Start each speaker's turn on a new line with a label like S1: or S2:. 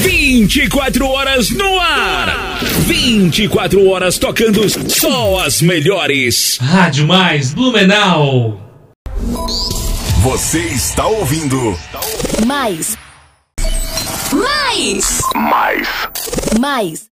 S1: 24 horas no ar. 24 horas tocando só as melhores.
S2: Rádio Mais Blumenau.
S3: Você está ouvindo
S4: Mais.
S3: Mais.
S4: Mais.